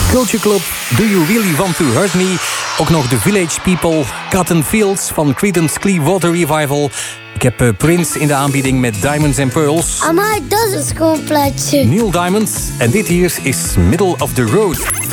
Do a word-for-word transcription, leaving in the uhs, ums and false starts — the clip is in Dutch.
Culture Club, Do You Really Want To Hurt Me? Ook nog The Village People, Cotton Fields van Creedence Clearwater Revival. Ik heb uh, Prince in de aanbieding met Diamonds and Pearls. Amai, dat is een schoon plaatje. Neil Diamond. En dit hier is Middle of the Road.